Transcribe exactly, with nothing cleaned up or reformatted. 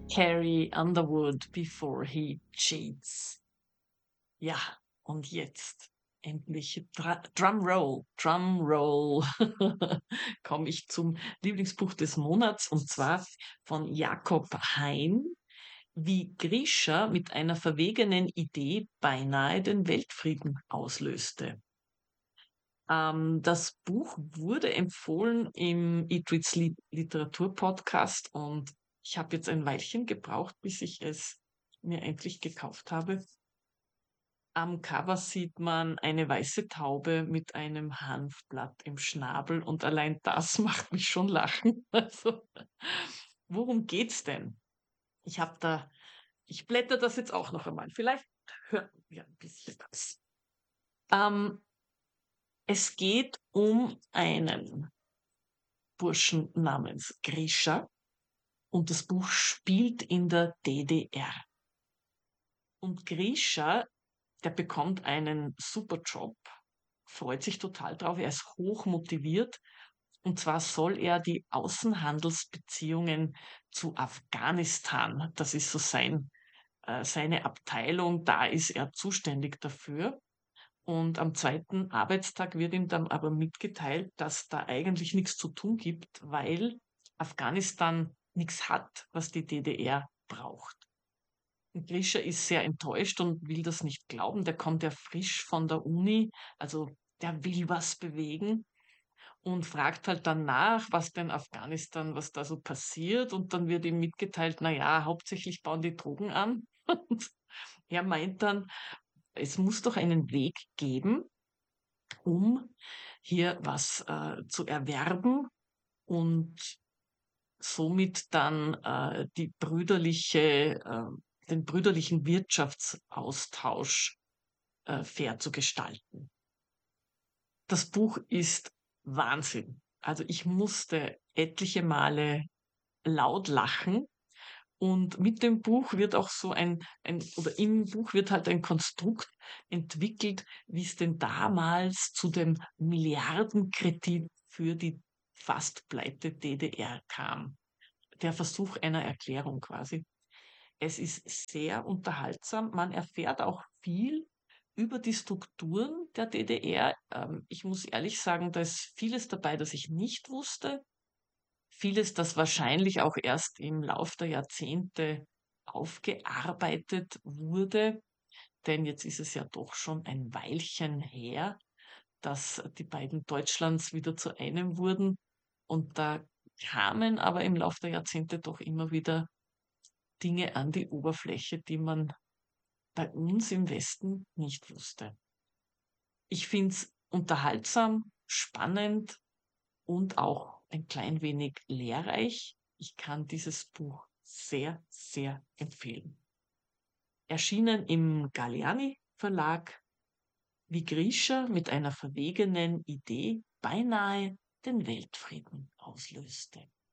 Carrie Underwood before he cheats. Ja, und jetzt endlich Dra Drumroll, Drumroll komme ich zum Lieblingsbuch des Monats, und zwar von Jakob Hein, wie Grisha mit einer verwegenen Idee beinahe den Weltfrieden auslöste. Ähm, das Buch wurde empfohlen im Eatreads Li Literaturpodcast, und ich habe jetzt ein Weilchen gebraucht, bis ich es mir endlich gekauft habe. Am Cover sieht man eine weiße Taube mit einem Hanfblatt im Schnabel, und allein das macht mich schon lachen. Also, worum geht's denn? Ich habe da ich blätter das jetzt auch noch einmal. Vielleicht hört ihr ein bisschen was. Ähm, es geht um einen Burschen namens Grisha, und das Buch spielt in der D D R. Und Grisha, der bekommt einen super Job, freut sich total drauf, er ist hoch motiviert, und zwar soll er die Außenhandelsbeziehungen zu Afghanistan, das ist so sein, äh, seine Abteilung, da ist er zuständig dafür. Und am zweiten Arbeitstag wird ihm dann aber mitgeteilt, dass da eigentlich nichts zu tun gibt, weil Afghanistan nichts hat, was die D D R braucht. Und Grisha ist sehr enttäuscht und will das nicht glauben. Der kommt ja frisch von der Uni, also der will was bewegen, und fragt halt dann nach, was denn Afghanistan, was da so passiert. Und dann wird ihm mitgeteilt, na ja, hauptsächlich bauen die Drogen an. Und er meint dann, es muss doch einen Weg geben, um hier was äh, zu erwerben und somit dann äh, die brüderliche, äh, den brüderlichen Wirtschaftsaustausch äh, fair zu gestalten. Das Buch ist Wahnsinn. Also ich musste etliche Male laut lachen, und mit dem Buch wird auch so ein, ein oder im Buch wird halt ein Konstrukt entwickelt, wie es denn damals zu dem Milliardenkredit für die fast pleite D D R kam. Der Versuch einer Erklärung quasi. Es ist sehr unterhaltsam. Man erfährt auch viel über die Strukturen der D D R. Ähm, ich muss ehrlich sagen, da ist vieles dabei, das ich nicht wusste. Vieles, das wahrscheinlich auch erst im Lauf der Jahrzehnte aufgearbeitet wurde. Denn jetzt ist es ja doch schon ein Weilchen her, dass die beiden Deutschlands wieder zu einem wurden. Und da kamen aber im Lauf der Jahrzehnte doch immer wieder Dinge an die Oberfläche, die man bei uns im Westen nicht wusste. Ich finde es unterhaltsam, spannend und auch ein klein wenig lehrreich. Ich kann dieses Buch sehr, sehr empfehlen. Erschienen im Galliani Verlag, wie Grisha mit einer verwegenen Idee beinahe den Weltfrieden auslöste.